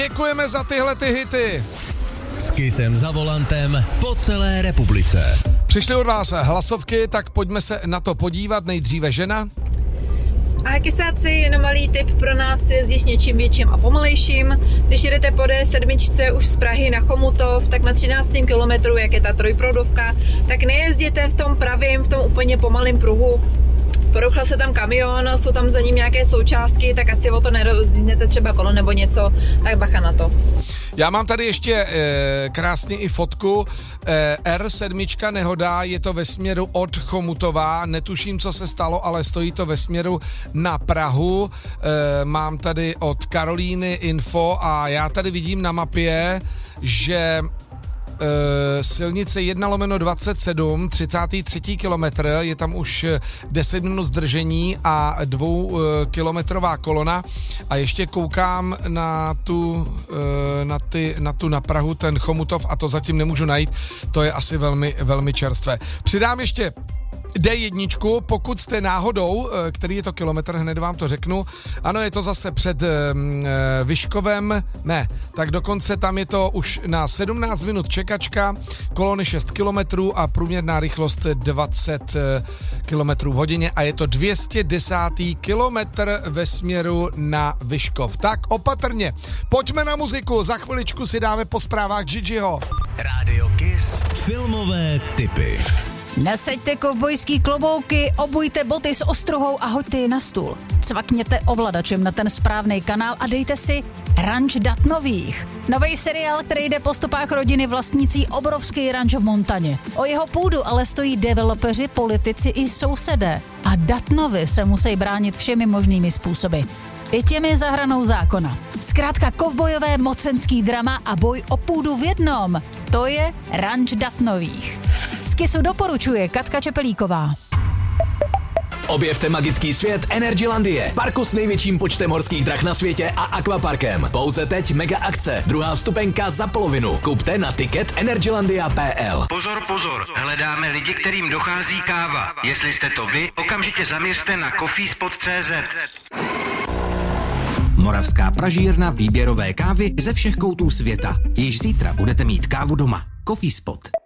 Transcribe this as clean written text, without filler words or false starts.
Děkujeme za tyhle ty hity. S Kissem za volantem po celé republice. Přišly od vás hlasovky, tak pojďme se na to podívat. Nejdříve žena. A kysáci, jenom malý tip pro nás, co jezdí s něčím větším a pomalejším. Když jedete po D7 už z Prahy na Chomutov, tak na 13. kilometru, jak je ta trojproudovka, tak nejezděte v tom pravým, v tom úplně pomalým pruhu. Poruchl se tam kamion, jsou tam za ním nějaké součástky, tak ať si o to nerozdíhnete třeba kolo nebo něco, tak bacha na to. Já mám tady ještě krásně i fotku. R7 nehoda, je to ve směru od Chomutova, netuším, co se stalo, ale stojí to ve směru na Prahu. Mám tady od Karolíny info a já tady vidím na mapě, že silnice 1/27, 33. kilometr, je tam už 10 minut zdržení a 2kilometrová kolona a ještě koukám na na Prahu, ten Chomutov a to zatím nemůžu najít, to je asi velmi, velmi čerstvé. Přidám ještě D1, pokud jste náhodou, který je to kilometr, hned vám to řeknu. Ano, je to zase před Vyškovem, ne, tak dokonce tam je to už na 17 minut čekačka, kolony 6 kilometrů a průměrná rychlost 20 kilometrů v hodině a je to 210. kilometr ve směru na Vyškov. Tak opatrně, pojďme na muziku, za chviličku si dáme po zprávách Gigiho. Rádio Kiss. Filmové tipy. Nasaďte kovbojský klobouky, obujte boty s ostruhou a hoďte je na stůl. Cvakněte ovladačem na ten správný kanál a dejte si Ranč dat nových. Nový seriál, který jde po stopách rodiny vlastnící obrovský ranč v Montaně. O jeho půdu ale stojí developeři, politici i sousedé. A Datnovi se musí bránit všemi možnými způsoby. I těmi za hranou zákona. Zkrátka kovbojové mocenský drama a boj o půdu v jednom. To je Ranč dat nových. Z Kissu doporučuje Katka Čepelíková. Objevte magický svět Energylandie, parku s největším počtem horských drah na světě a akvaparkem. Pouze teď mega akce, druhá vstupenka za polovinu. Kupte na ticket energylandia.pl. Pozor, pozor, hledáme lidi, kterým dochází káva. Jestli jste to vy, okamžitě zaměřte na coffeespot.cz. Moravská pražírna výběrové kávy ze všech koutů světa. Již zítra budete mít kávu doma. Coffeespot.